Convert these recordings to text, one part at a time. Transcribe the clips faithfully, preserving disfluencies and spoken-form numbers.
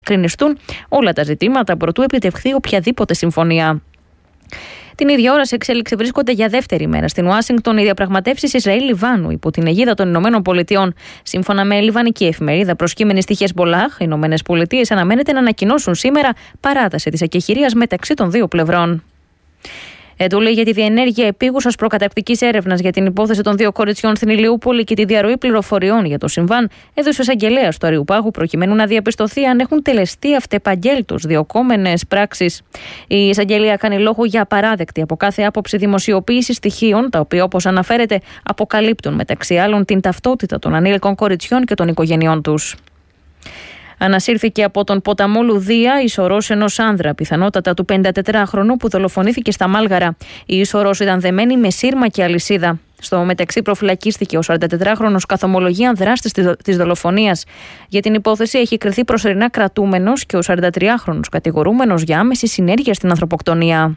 κρινιστούν όλα τα ζητήματα προτού επιτευχθεί οποιαδήποτε συμφωνία. Την ίδια ώρα σε εξέλιξη βρίσκονται για δεύτερη μέρα στην Ουάσιγκτον οι διαπραγματεύσεις Ισραήλ-Λιβάνου υπό την αιγίδα των Ηνωμένων Πολιτειών. Σύμφωνα με λιβανική εφημερίδα προσκύμενη στη Χεσμπολάχ, οι Ηνωμένες Πολιτείες αναμένεται να ανακοινώσουν σήμερα παράταση της εκεχηρίας μεταξύ των δύο πλευρών. Εντολή για τη διενέργεια επίγουσας προκαταρκτικής έρευνας για την υπόθεση των δύο κοριτσιών στην Ηλιούπολη και τη διαρροή πληροφοριών για το συμβάν έδωσε ο εισαγγελέας του Αριουπάγου προκειμένου να διαπιστωθεί αν έχουν τελεστεί αυτεπαγγέλτως διωκόμενες πράξεις. Η εισαγγελία κάνει λόγο για απαράδεκτη από κάθε άποψη δημοσιοποίηση στοιχείων, τα οποία, όπως αναφέρεται, αποκαλύπτουν μεταξύ άλλων την ταυτότητα των ανήλικων κοριτσιών και των οικογενειών τους. Ανασύρθηκε από τον ποταμό Λουδία η σωρός ενός άνδρα, πιθανότατα του πενηντατετράχρονου, που δολοφονήθηκε στα Μάλγαρα. Η σωρός ήταν δεμένη με σύρμα και αλυσίδα. Στο μεταξύ, προφυλακίστηκε ο σαραντατετράχρονος καθομολογίαν δράστης της δολοφονίας. Για την υπόθεση έχει κριθεί προσωρινά κρατούμενος και ο σαραντατριάχρονος κατηγορούμενος για άμεση συνέργεια στην ανθρωποκτονία.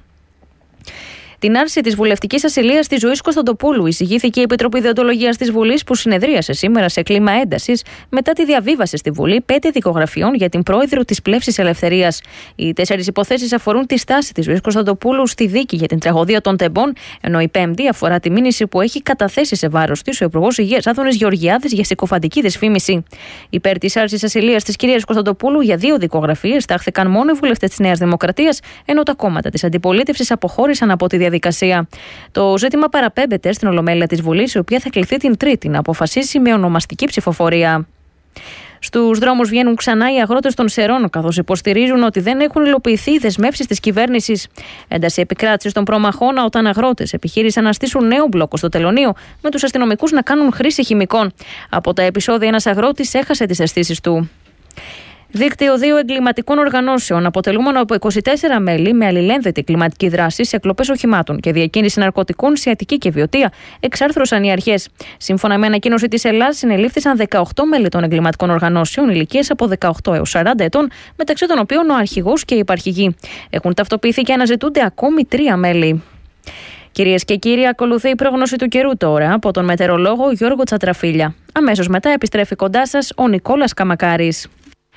Την άρση της βουλευτικής ασυλίας της Ζωής Κωνσταντοπούλου εισηγήθηκε η Επιτροπή Δεοντολογίας της Βουλής, που συνεδρίασε σήμερα σε κλίμα έντασης μετά τη διαβίβαση στη Βουλή πέντε δικογραφιών για την πρόεδρο της Πλεύσης Ελευθερίας. Οι τέσσερις υποθέσεις αφορούν τη στάση της Ζωής Κωνσταντοπούλου στη δίκη για την τραγωδία των Τεμπών, ενώ η πέμπτη αφορά τη μήνυση που έχει καταθέσει σε βάρος της ο Υπουργός Υγείας Άδωνης Γεωργιάδης για συκοφαντική δυσφήμιση. Υπέρ της άρσης ασυλίας της κυρίας Κωνσταντοπούλου για δύο δικογραφίες τάχθηκαν μόνο οι βουλευτές της Νέας Δημοκρατίας, ενώ τα κόμματα της αντιπολίτευσης αποχώρησαν από τη διαδικασία. Το ζήτημα παραπέμπεται στην Ολομέλεια της Βουλής, η οποία θα κληθεί την Τρίτη να αποφασίσει με ονομαστική ψηφοφορία. Στους δρόμους βγαίνουν ξανά οι αγρότες των Σερών, καθώς υποστηρίζουν ότι δεν έχουν υλοποιηθεί οι δεσμεύσεις της κυβέρνησης. Ένταση επικράτησε στον προμαχώνα όταν αγρότες επιχείρησαν να στήσουν νέο μπλόκο στο τελωνείο, με τους αστυνομικούς να κάνουν χρήση χημικών. Από τα επεισόδια, ένας αγρότης έχασε τις αισθήσεις του. Δίκτυο δύο εγκληματικών οργανώσεων, αποτελούμενο από είκοσι τέσσερα μέλη με αλληλένδετη κλιματική δράση σε κλοπές οχημάτων και διακίνηση ναρκωτικών σε Αττική και Βιωτία, εξάρθρωσαν οι αρχές. Σύμφωνα με ανακοίνωση της Ελλάδας, συνελήφθησαν δεκαοκτώ μέλη των εγκληματικών οργανώσεων ηλικίες από δεκαοκτώ έως σαράντα ετών, μεταξύ των οποίων ο αρχηγός και η υπαρχηγοί. Έχουν ταυτοποιηθεί και αναζητούνται ακόμη τρία μέλη. Κυρίες και κύριοι, ακολουθεί η πρόγνωση του καιρού τώρα από τον μετεωρολόγο Γιώργο Τσατραφίλια. Αμέσως μετά επιστρέφει κοντά σας ο Νικόλας Καμακάρης.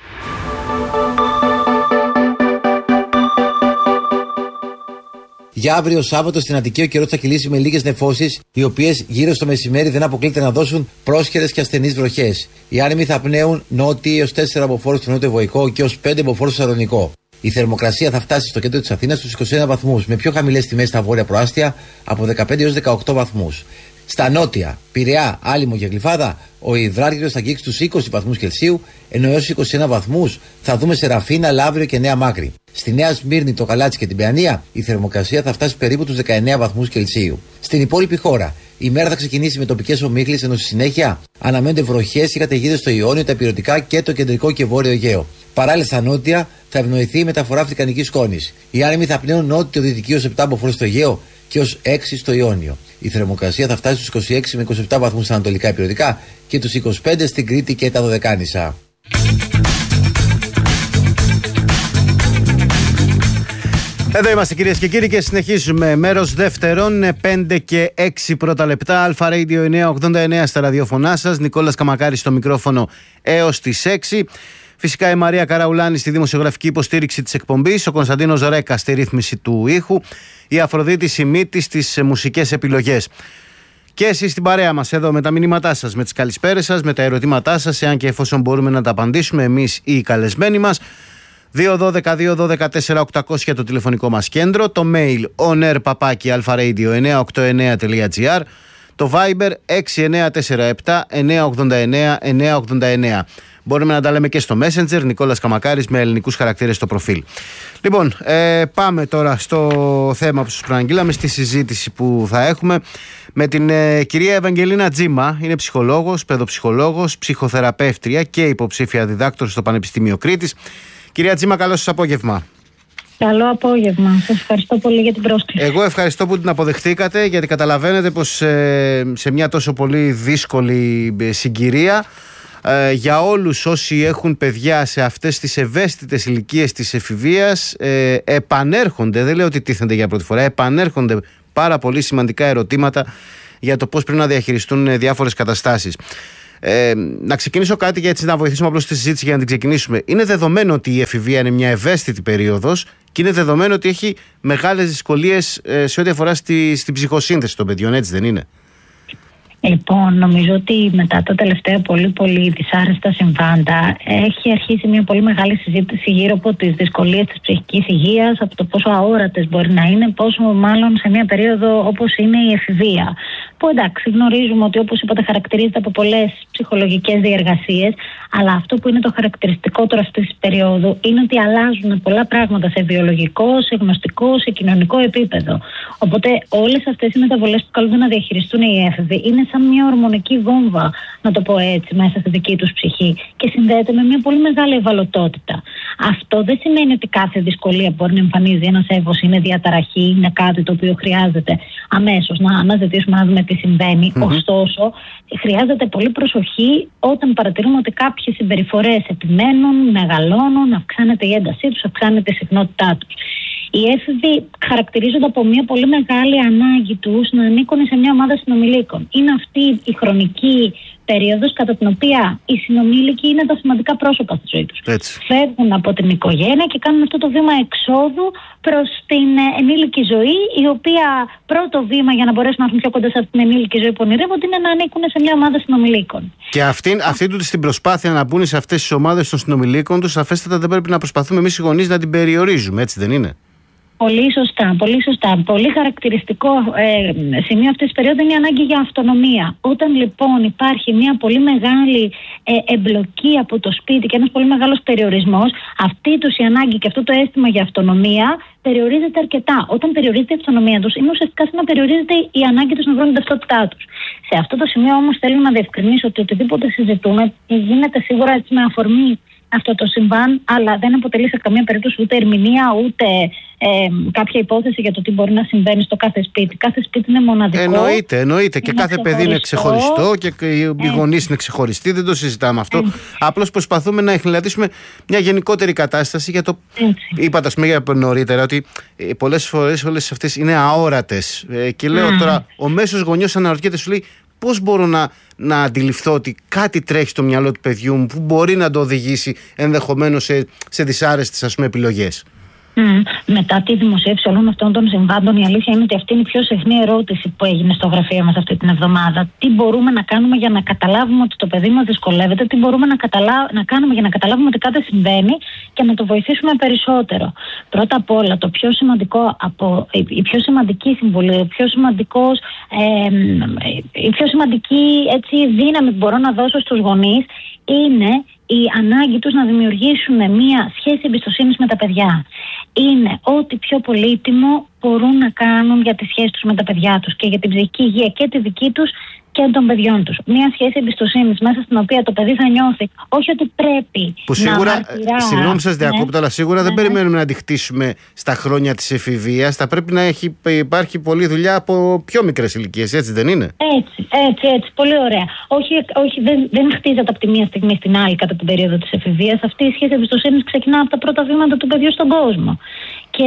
Για αύριο Σάββατο στην Αττική ο καιρός θα κυλήσει με λίγες νεφώσεις, οι οποίες γύρω στο μεσημέρι δεν αποκλείται να δώσουν πρόσχερες και ασθενείς βροχές. Οι άνεμοι θα πνέουν νότιοι έως τέσσερα μποφόρ στο νότιο Βοϊκό και έως πέντε μποφόρ στο Σαλονικό. Η θερμοκρασία θα φτάσει στο κέντρο της Αθήνας στους είκοσι ένα βαθμούς, με πιο χαμηλές τιμές στα βόρεια προάστια από δεκαπέντε έως δεκαοκτώ βαθμούς. Στα νότια, Πειραιά, Άλυμο και Γλυφάδα, ο υδράργυρος θα αγγίξει τους είκοσι βαθμούς Κελσίου, ενώ έως είκοσι ένα βαθμούς θα δούμε σε Ραφίνα, Λαύριο και Νέα Μάκρη. Στη Νέα Σμύρνη, το Γαλάτσι και την Παιανία, η θερμοκρασία θα φτάσει περίπου τους δεκαεννέα βαθμούς Κελσίου. Στην υπόλοιπη χώρα, η μέρα θα ξεκινήσει με τοπικές ομίχλες, ενώ στη συνέχεια αναμένονται βροχές ή καταιγίδες στο Ιόνιο, τα Ηπειρωτικά και το κεντρικό και βόρειο Αιγαίο. Παράλληλα, στα νότια θα ευνοηθεί η μεταφορά αφρικανικής σκόνης. Οι άνεμοι θα πνέουν νότιο-δυτική ως επτά μποφόρ στο Αιγαίο και ως έξι στο Ιόνιο. Η θερμοκρασία θα φτάσει στους είκοσι έξι με είκοσι επτά βαθμούς στα ανατολικά Ηπειρωτικά και τους είκοσι πέντε στην Κρήτη και τα Δωδεκάνησα. Εδώ είμαστε κυρίες και κύριοι και συνεχίζουμε. Μέρος δεύτερον, πέντε και έξι πρώτα λεπτά. Αλφα Radio εννιακόσια ογδόντα εννέα στα ραδιοφωνά σας. Νικόλας Καμακάρης στο μικρόφωνο έως τις έξι. Φυσικά η Μαρία Καραουλάνη στη δημοσιογραφική υποστήριξη της εκπομπής. Ο Κωνσταντίνος Ρέκα στη ρύθμιση του ήχου. Η Αφροδίτη Σιμίτη στις μουσικές επιλογές. Και εσείς στην παρέα μας εδώ με τα μηνύματά σας, με τις καλησπέρες σας, με τα ερωτήματά σας, εάν και εφόσον μπορούμε να τα απαντήσουμε εμείς ή οι καλεσμένοι μας. δύο ένα δύο, δύο ένα τέσσερα οκτακόσια το τηλεφωνικό μας κέντρο, το mail onair παπάκι αλφα-radio εννιακόσια ογδόντα εννέα τελεία τζι άρ, το Viber έξι εννέα τέσσερα επτά εννιακόσια ογδόντα εννέα εννιακόσια ογδόντα εννέα. Μπορούμε να τα λέμε και στο Messenger, Νικόλας Καμακάρης με ελληνικούς χαρακτήρες στο προφίλ. Λοιπόν, ε, πάμε τώρα στο θέμα που σας προαναγγείλαμε, στη συζήτηση που θα έχουμε με την ε, κυρία Ευαγγελίνα Τζίμα. Είναι ψυχολόγος, παιδοψυχολόγος, ψυχοθεραπεύτρια και υποψήφια διδάκτορ στο Πανεπιστήμιο Κρήτης. Κυρία Τζίμα, καλό σας απόγευμα. Καλό απόγευμα. Σας ευχαριστώ πολύ για την πρόσκληση. Εγώ ευχαριστώ που την αποδεχτήκατε, γιατί καταλαβαίνετε πως ε, σε μια τόσο πολύ δύσκολη συγκυρία, ε, για όλους όσοι έχουν παιδιά σε αυτές τις ευαίσθητες ηλικίες της εφηβείας, ε, επανέρχονται, δεν λέω ότι τίθενται για πρώτη φορά, επανέρχονται πάρα πολύ σημαντικά ερωτήματα για το πώς πρέπει να διαχειριστούν διάφορες καταστάσεις. Ε, να ξεκινήσω κάτι για έτσι να βοηθήσουμε απλώς τη συζήτηση για να την ξεκινήσουμε. Είναι δεδομένο ότι η εφηβεία είναι μια ευαίσθητη περίοδος και είναι δεδομένο ότι έχει μεγάλες δυσκολίες ε, σε ό,τι αφορά στη, στην ψυχοσύνθεση των παιδιών, έτσι δεν είναι? Λοιπόν, νομίζω ότι μετά τα τελευταία πολύ πολύ δυσάρεστα συμβάντα έχει αρχίσει μια πολύ μεγάλη συζήτηση γύρω από τις δυσκολίες της ψυχικής υγείας, από το πόσο αόρατες μπορεί να είναι, πόσο μάλλον σε μια περίοδο όπως είναι η εφηβεία. Που εντάξει, γνωρίζουμε ότι όπως είπατε χαρακτηρίζεται από πολλές ψυχολογικές διεργασίες, αλλά αυτό που είναι το χαρακτηριστικότερο αυτής της περίοδου είναι ότι αλλάζουν πολλά πράγματα σε βιολογικό, σε γνωστικό, σε κοινωνικό επίπεδο. Οπότε όλες αυτές οι μεταβολές που καλούνται να διαχειριστούν οι έφηβοι είναι σαν μια ορμονική βόμβα, να το πω έτσι, μέσα στη δική τους ψυχή και συνδέεται με μια πολύ μεγάλη ευαλωτότητα. Αυτό δεν σημαίνει ότι κάθε δυσκολία που μπορεί να εμφανίζει ένας έφηβος είναι διαταραχή, είναι κάτι το οποίο χρειάζεται αμέσως να αναζητήσουμε να δούμε τι συμβαίνει. Mm-hmm. Ωστόσο, χρειάζεται πολύ προσοχή όταν παρατηρούμε ότι κάποιες συμπεριφορές επιμένουν, μεγαλώνουν, αυξάνεται η έντασή τους, αυξάνεται η συχνότητά τους. Οι έφηβοι χαρακτηρίζονται από μια πολύ μεγάλη ανάγκη τους να ανήκουν σε μια ομάδα συνομιλίκων. Είναι αυτή η χρονική περίοδος κατά την οποία οι συνομήλικοι είναι τα σημαντικά πρόσωπα στη ζωή τους. Έτσι. Φεύγουν από την οικογένεια και κάνουν αυτό το βήμα εξόδου προς την ενήλικη ζωή, η οποία πρώτο βήμα για να μπορέσουν να έρθουν πιο κοντά σε την ενήλικη ζωή που ονειρεύονται είναι να ανήκουν σε μια ομάδα συνομιλίκων. Και αυτή, αυτή του την προσπάθεια να μπουν σε αυτές τις ομάδες των συνομιλίκων τους, αφέστατα δεν πρέπει να προσπαθούμε εμείς οι γονείς να την περιορίζουμε, έτσι δεν είναι? Πολύ σωστά, πολύ σωστά. Πολύ χαρακτηριστικό ε, σημείο αυτής της περίοδου είναι η ανάγκη για αυτονομία. Όταν λοιπόν υπάρχει μια πολύ μεγάλη ε, εμπλοκή από το σπίτι και ένας πολύ μεγάλος περιορισμός, αυτή τους η ανάγκη και αυτό το αίσθημα για αυτονομία περιορίζεται αρκετά. Όταν περιορίζεται η αυτονομία τους, είναι ουσιαστικά σαν να περιορίζεται η ανάγκη τους να βρουν την ταυτότητά τους. Σε αυτό το σημείο όμως θέλω να διευκρινίσω ότι οτιδήποτε συζητούμε γίνεται σίγουρα έτσι με αφορμή αυτό το συμβάν, αλλά δεν αποτελεί σε καμία περίπτωση ούτε ερμηνεία ούτε ε, κάποια υπόθεση για το τι μπορεί να συμβαίνει στο κάθε σπίτι. Κάθε σπίτι είναι μοναδικό. Εννοείται, εννοείται. Και κάθε παιδί είναι ξεχωριστό και οι γονείς είναι ξεχωριστοί. Δεν το συζητάμε αυτό. Απλώς προσπαθούμε να εχληλατήσουμε μια γενικότερη κατάσταση για το. Έτσι. Είπατε, ας πούμε, νωρίτερα ότι πολλές φορές όλες αυτές είναι αόρατες. Ε, και λέω mm. τώρα, ο μέσος γονιός αναρωτιέται, σου λέει, πώς μπορώ να, να αντιληφθώ ότι κάτι τρέχει στο μυαλό του παιδιού μου που μπορεί να το οδηγήσει ενδεχομένως σε, σε δυσάρεστες, ας πούμε, επιλογές? Mm. Μετά τη δημοσίευση όλων αυτών των συμβάντων, η αλήθεια είναι ότι αυτή είναι η πιο συχνή ερώτηση που έγινε στο γραφείο μας αυτή την εβδομάδα. Τι μπορούμε να κάνουμε για να καταλάβουμε ότι το παιδί μας δυσκολεύεται, τι μπορούμε να, καταλά... να κάνουμε για να καταλάβουμε ότι κάτι συμβαίνει και να το βοηθήσουμε περισσότερο. Πρώτα απ' όλα, το πιο σημαντικό από... η πιο σημαντική συμβουλή, ο πιο σημαντικός, ε, η πιο σημαντική έτσι, δύναμη που μπορώ να δώσω στους γονείς είναι η ανάγκη τους να δημιουργήσουν μια σχέση εμπιστοσύνης με τα παιδιά. Είναι ό,τι πιο πολύτιμο μπορούν να κάνουν για τη σχέση τους με τα παιδιά τους και για την ψυχική υγεία και τη δική τους και των παιδιών τους. Μια σχέση εμπιστοσύνης μέσα στην οποία το παιδί θα νιώθει όχι ότι πρέπει που σίγουρα, να μαρτυρά. Συγγνώμη σας διακόπτω, ναι, αλλά σίγουρα ναι, δεν ναι. περιμένουμε να τη χτίσουμε στα χρόνια της εφηβείας. Θα πρέπει να έχει, υπάρχει πολλή δουλειά από πιο μικρές ηλικίες, έτσι δεν είναι? Έτσι, έτσι, έτσι. Πολύ ωραία. Όχι, όχι δεν, δεν χτίζεται από τη μία στιγμή στην άλλη κατά την περίοδο της εφηβείας. Αυτή η σχέση εμπιστοσύνης ξεκινά από τα πρώτα βήματα του παιδιού στον κόσμο. Και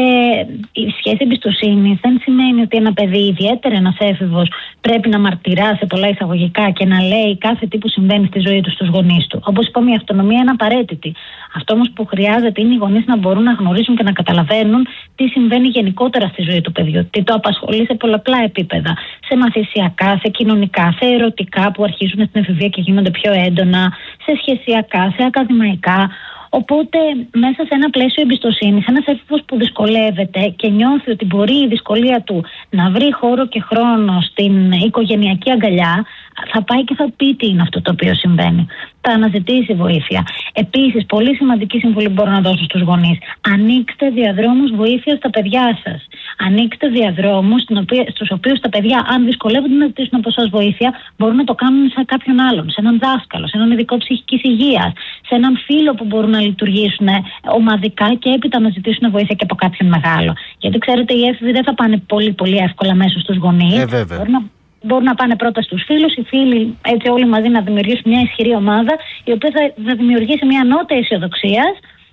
η σχέση εμπιστοσύνης δεν σημαίνει ότι ένα παιδί, ιδιαίτερα ένας έφηβος, πρέπει να μαρτυρά σε πολλά εισαγωγικά και να λέει κάθε τι που συμβαίνει στη ζωή του στους γονείς του. Όπως είπαμε, η αυτονομία είναι απαραίτητη. Αυτό όμως που χρειάζεται είναι οι γονείς να μπορούν να γνωρίζουν και να καταλαβαίνουν τι συμβαίνει γενικότερα στη ζωή του παιδιού. Τι το απασχολεί σε πολλαπλά επίπεδα. Σε μαθησιακά, σε κοινωνικά, σε ερωτικά που αρχίζουν στην εφηβεία και γίνονται πιο έντονα, σε σχεσιακά, σε ακαδημαϊκά. Οπότε, μέσα σε ένα πλαίσιο εμπιστοσύνης, ένας έφηβος που δυσκολεύεται και νιώθει ότι μπορεί η δυσκολία του να βρει χώρο και χρόνο στην οικογενειακή αγκαλιά, θα πάει και θα πει τι είναι αυτό το οποίο συμβαίνει. Θα αναζητήσει βοήθεια. Επίσης, πολύ σημαντική συμβουλή που μπορώ να δώσω στους γονείς. Ανοίξτε διαδρόμους βοήθειας στα παιδιά σας. Ανοίξτε διαδρόμους στους οποίους τα παιδιά, αν δυσκολεύονται να ζητήσουν από εσάς βοήθεια, μπορούν να το κάνουν σε κάποιον άλλον, σε έναν δάσκαλο, σε έναν ειδικό ψυχικής υγείας, σε έναν φίλο που μπορούν να λειτουργήσουν ομαδικά και έπειτα να ζητήσουν βοήθεια και από κάποιον μεγάλο. Γιατί ξέρετε, οι έφηβοι δεν θα πάνε πολύ πολύ εύκολα μέσω στους γονείς. Ε, βέβαια. Μπορούν να, μπορούν να πάνε πρώτα στους φίλους, οι φίλοι έτσι όλοι μαζί να δημιουργήσουν μια ισχυρή ομάδα, η οποία θα, θα δημιουργήσει μια νότα αισιοδοξίας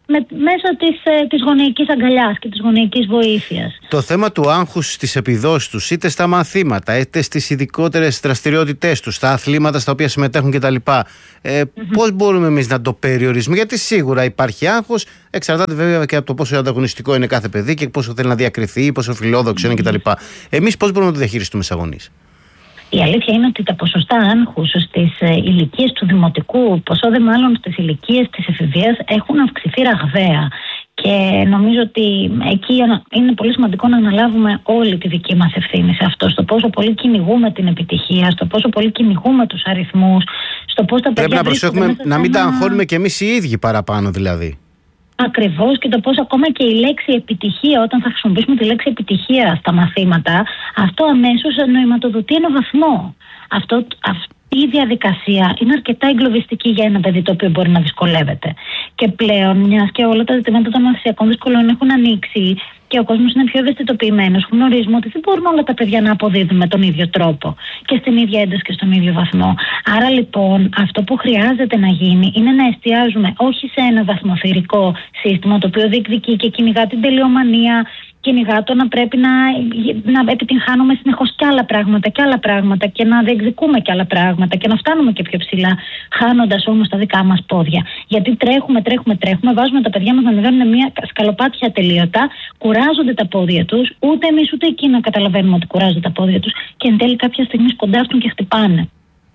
με, μέσω της, ε, της γονεϊκής αγκαλιάς και της γονεϊκής βοήθειας. Το θέμα του άγχους στις επιδόσεις τους, είτε στα μαθήματα, είτε στις ειδικότερες δραστηριότητές τους, στα αθλήματα στα οποία συμμετέχουν κτλ. Ε, mm-hmm. Πώς μπορούμε εμείς να το περιορίσουμε? Γιατί σίγουρα υπάρχει άγχος, εξαρτάται βέβαια και από το πόσο ανταγωνιστικό είναι κάθε παιδί και πόσο θέλει να διακριθεί, πόσο φιλόδοξο mm-hmm. είναι κτλ. Εμείς πώς μπορούμε να το διαχειριστούμε σαν γονείς? Η αλήθεια είναι ότι τα ποσοστά άγχους στις ε, ηλικίες του δημοτικού, ποσό δε μάλλον στις ηλικίες της εφηβείας, έχουν αυξηθεί ραγδαία. Και νομίζω ότι εκεί είναι πολύ σημαντικό να αναλάβουμε όλη τη δική μας ευθύνη σε αυτό. Στο πόσο πολύ κυνηγούμε την επιτυχία, στο πόσο πολύ κυνηγούμε τους αριθμούς, στο πώς τα παιδιά. Πρέπει να προσέχουμε να μην τα αγχώνουμε κι εμείς οι ίδιοι παραπάνω δηλαδή. Ακριβώς, και το πώς ακόμα και η λέξη επιτυχία, όταν θα χρησιμοποιήσουμε τη λέξη επιτυχία στα μαθήματα, αυτό αμέσως νοηματοδοτεί ένα βαθμό. Αυτό, αυτή η διαδικασία είναι αρκετά εγκλωβιστική για ένα παιδί το οποίο μπορεί να δυσκολεύεται. Και πλέον, μιας και όλα τα ζητήματα των μαθησιακών δυσκολών έχουν ανοίξει και ο κόσμος είναι πιο ευαισθητοποιημένος, γνωρίζουμε ότι δεν μπορούν όλα τα παιδιά να αποδίδουν με τον ίδιο τρόπο και στην ίδια ένταση και στον ίδιο βαθμό. Άρα λοιπόν αυτό που χρειάζεται να γίνει είναι να εστιάζουμε όχι σε ένα βαθμοθυρικό σύστημα το οποίο διεκδικεί και κυνηγά την τελειομανία, κυνηγά το να πρέπει να, να επιτυγχάνουμε συνεχώς και άλλα πράγματα και άλλα πράγματα και να διεκδικούμε και άλλα πράγματα και να φτάνουμε και πιο ψηλά, χάνοντας όμως τα δικά μας πόδια. Γιατί τρέχουμε, τρέχουμε, τρέχουμε, βάζουμε τα παιδιά μας να μηδώνουν μια σκαλοπάτια ατελείωτα, κουράζονται τα πόδια τους, ούτε εμείς ούτε εκεί να καταλαβαίνουμε ότι κουράζονται τα πόδια τους και εν τέλει κάποια στιγμή σκοντάφτουν και χτυπάνε.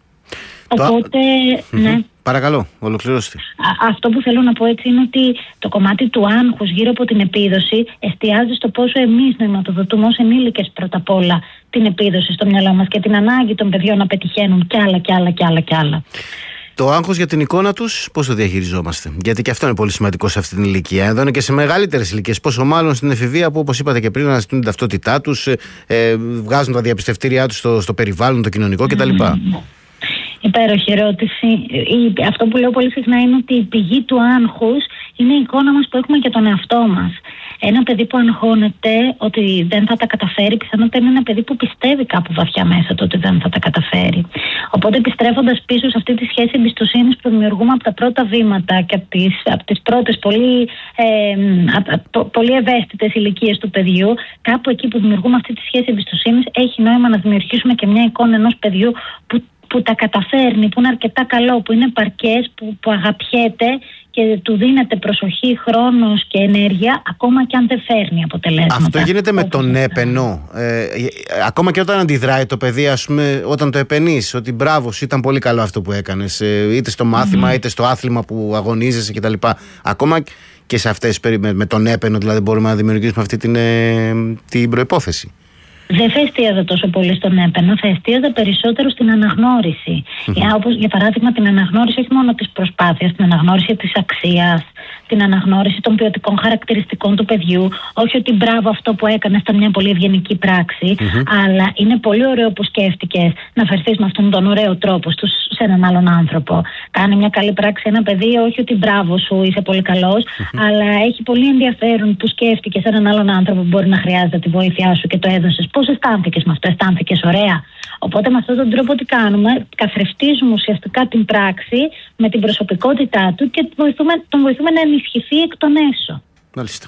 Οπότε, mm-hmm. ναι. Παρακαλώ, ολοκληρώστε. Αυτό που θέλω να πω έτσι είναι ότι το κομμάτι του άγχους γύρω από την επίδοση εστιάζει στο πόσο εμείς νοηματοδοτούμε ως ενήλικες πρώτα απ' όλα την επίδοση στο μυαλό μας και την ανάγκη των παιδιών να πετυχαίνουν κι άλλα κι άλλα κι άλλα κι άλλα. Το άγχος για την εικόνα τους, πώς το διαχειριζόμαστε? Γιατί και αυτό είναι πολύ σημαντικό σε αυτή την ηλικία. Εδώ είναι και σε μεγαλύτερες ηλικίες. Πόσο μάλλον στην εφηβεία που, όπως είπατε και πριν, αναζητούν την ταυτότητά τους, ε, βγάζουν τα διαπιστευτήριά τους στο, στο περιβάλλον, το κοινωνικό κτλ. Mm. Υπέροχη ερώτηση. Αυτό που λέω πολύ συχνά είναι ότι η πηγή του άγχους είναι η εικόνα μας που έχουμε για τον εαυτό μας. Ένα παιδί που αγχώνεται ότι δεν θα τα καταφέρει, πιθανότατα είναι ένα παιδί που πιστεύει κάπου βαθιά μέσα το ότι δεν θα τα καταφέρει. Οπότε, επιστρέφοντας πίσω σε αυτή τη σχέση εμπιστοσύνης που δημιουργούμε από τα πρώτα βήματα και από τις, από τις πρώτες πολύ, ε, από, πολύ ευαίσθητες ηλικίες του παιδιού, κάπου εκεί που δημιουργούμε αυτή τη σχέση εμπιστοσύνης, έχει νόημα να δημιουργήσουμε και μια εικόνα ενός παιδιού που που τα καταφέρνει, που είναι αρκετά καλό, που είναι παρκές, που, που αγαπιέται και του δίνεται προσοχή, χρόνος και ενέργεια, ακόμα και αν δεν φέρνει αποτελέσματα. Αυτό γίνεται με τον έπαινο. Ε, ακόμα και όταν αντιδράει το παιδί, ας πούμε, όταν το επενείς, ότι μπράβο, ήταν πολύ καλό αυτό που έκανες, ε, είτε στο μάθημα, mm-hmm. είτε στο άθλημα που αγωνίζεσαι κτλ. Ακόμα και σε αυτές, με, με τον έπαινο, δηλαδή, μπορούμε να δημιουργήσουμε αυτή την, ε, την προϋπόθεση. Δεν θα εστίαζα τόσο πολύ στον έπαινο, θα εστίαζα περισσότερο στην αναγνώριση. Mm-hmm. Για, όπως, για παράδειγμα, την αναγνώριση όχι μόνο της προσπάθειας, την αναγνώριση της αξίας, την αναγνώριση των ποιοτικών χαρακτηριστικών του παιδιού. Όχι ότι μπράβο, αυτό που έκανε ήταν μια πολύ ευγενική πράξη, mm-hmm. αλλά είναι πολύ ωραίο που σκέφτηκες να φερθείς με αυτόν τον ωραίο τρόπο στους, σε έναν άλλον άνθρωπο. Κάνει μια καλή πράξη ένα παιδί, όχι ότι μπράβο σου, είσαι πολύ καλός, mm-hmm. αλλά έχει πολύ ενδιαφέρον που σκέφτηκες έναν άλλον άνθρωπο που μπορεί να χρειάζεται τη βοήθειά σου και το έδωσες. Πώς αισθάνθηκες με αυτό, αισθάνθηκες ωραία? Οπότε με αυτόν τον τρόπο τι κάνουμε? Καθρεφτίζουμε ουσιαστικά την πράξη με την προσωπικότητά του και βοηθούμε, τον βοηθούμε να ενισχυθεί εκ των έσω. Μάλιστα.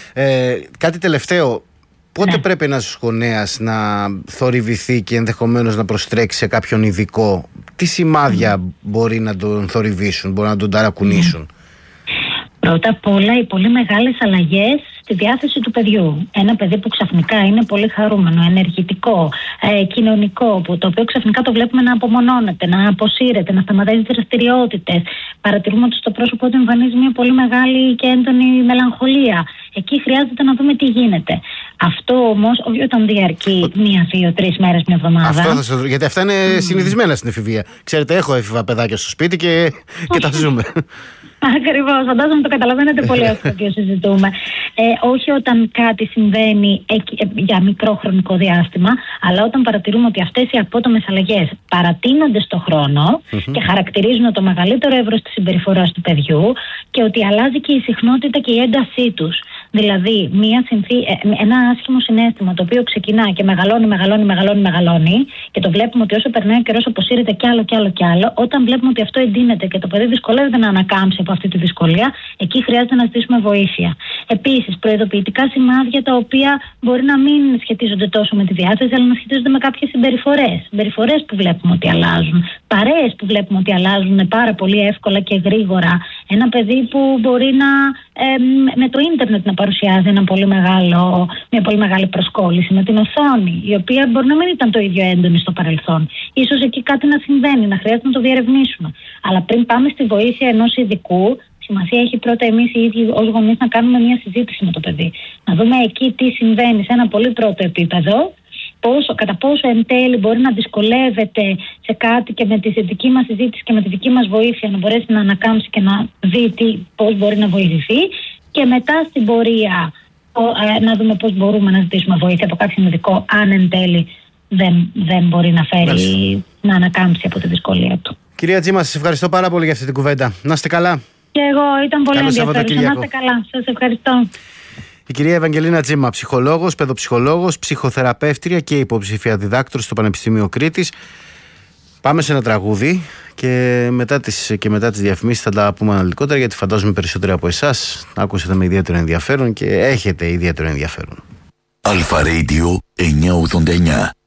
Ε, κάτι τελευταίο. Πότε ναι. πρέπει ένας γονέας να θορυβηθεί και ενδεχομένως να προστρέξει σε κάποιον ειδικό? Τι σημάδια mm. μπορεί να τον θορυβήσουν, μπορεί να τον ταρακουνήσουν? Mm. Πρώτα απ' όλα, οι πολύ μεγάλες αλλαγές στη διάθεση του παιδιού. Ένα παιδί που ξαφνικά είναι πολύ χαρούμενο, ενεργητικό, ε, κοινωνικό, που το οποίο ξαφνικά το βλέπουμε να απομονώνεται, να αποσύρεται, να σταματάει τις δραστηριότητες. Παρατηρούμε ότι στο πρόσωπό του εμφανίζει μια πολύ μεγάλη και έντονη μελαγχολία. Εκεί χρειάζεται να δούμε τι γίνεται. Αυτό όμως, όχι όταν διαρκεί μία, δύο, τρεις μέρες, μια εβδομάδα. Αυτό θα σας... Γιατί αυτά είναι mm. συνηθισμένα στην εφηβεία. Ξέρετε, έχω έφηβα παιδάκια στο σπίτι και, και τα ζούμε. Ακριβώς, φαντάζομαι το καταλαβαίνετε πολύ αυτό που συζητούμε. Ε, όχι όταν κάτι συμβαίνει ε, ε, για μικρό χρονικό διάστημα, αλλά όταν παρατηρούμε ότι αυτές οι απότομες αλλαγές παρατείνονται στο χρόνο mm-hmm. και χαρακτηρίζουν το μεγαλύτερο εύρος της συμπεριφοράς του παιδιού και ότι αλλάζει και η συχνότητα και η έντασή τους. Δηλαδή, μια συνθή, ένα άσχημο συναίσθημα το οποίο ξεκινά και μεγαλώνει, μεγαλώνει, μεγαλώνει, μεγαλώνει, και το βλέπουμε ότι όσο περνάει ο καιρός αποσύρεται κι άλλο κι άλλο κι άλλο. Όταν βλέπουμε ότι αυτό εντείνεται και το παιδί δυσκολεύεται να ανακάμψει από αυτή τη δυσκολία, εκεί χρειάζεται να ζητήσουμε βοήθεια. Επίσης, προειδοποιητικά σημάδια τα οποία μπορεί να μην σχετίζονται τόσο με τη διάθεση, αλλά να σχετίζονται με κάποιες συμπεριφορές. Συμπεριφορές που βλέπουμε ότι αλλάζουν. Παρέες που βλέπουμε ότι αλλάζουν πάρα πολύ εύκολα και γρήγορα. Ένα παιδί που μπορεί να ε, με το ίντερνετ να παρουσιάζει ένα πολύ μεγάλο, μια πολύ μεγάλη προσκόλληση με την οθόνη, η οποία μπορεί να μην ήταν το ίδιο έντονη στο παρελθόν. Ίσως εκεί κάτι να συμβαίνει, να χρειάζεται να το διερευνήσουμε. Αλλά πριν πάμε στη βοήθεια ενός ειδικού, σημασία έχει πρώτα εμείς οι ίδιοι ως γονείς να κάνουμε μια συζήτηση με το παιδί. Να δούμε εκεί τι συμβαίνει σε ένα πολύ πρώτο επίπεδο, πόσο, κατά πόσο εν τέλει μπορεί να δυσκολεύεται σε κάτι και με τη δική μας συζήτηση και με τη δική μας βοήθεια να μπορέσει να ανακάμψει και να δει τι, πώς μπορεί να βοηθηθεί, και μετά στην πορεία να δούμε πώς μπορούμε να ζητήσουμε βοήθεια από κάποιον ειδικό, αν εν τέλει δεν, δεν μπορεί να φέρει Μάλιστα. να ανακάμψει από τη δυσκολία του. Κυρία Τζίμα, σας ευχαριστώ πάρα πολύ για αυτή την κουβέντα. Να είστε καλά. Και εγώ, ήταν πολύ ενδιαφέρον. Να είστε καλά. Σας ευχαριστώ. Η κυρία Ευαγγελίνα Τζίμα, ψυχολόγος, παιδοψυχολόγος, ψυχοθεραπεύτρια και υποψήφια διδάκτορ στο Πανεπιστήμιο Κρήτης. Πάμε σε ένα τραγούδι και μετά τις, και μετά τις διαφημίσεις θα τα πούμε αναλυτικότερα, γιατί φαντάζομαι περισσότεροι από εσάς άκουσατε με ιδιαίτερο ενδιαφέρον και έχετε ιδιαίτερο ενδιαφέρον. Αλφα Radio εννιακόσια ογδόντα εννιά.